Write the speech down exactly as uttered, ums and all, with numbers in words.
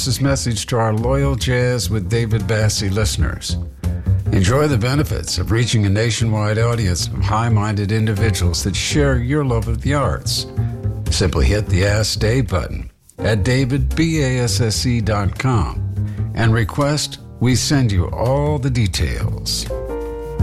this message to our loyal Jazz with David Bassie listeners. Enjoy the benefits of reaching a nationwide audience of high-minded individuals that share your love of the arts. Simply hit the Ask Dave button at david basse dot com and request we send you all the details.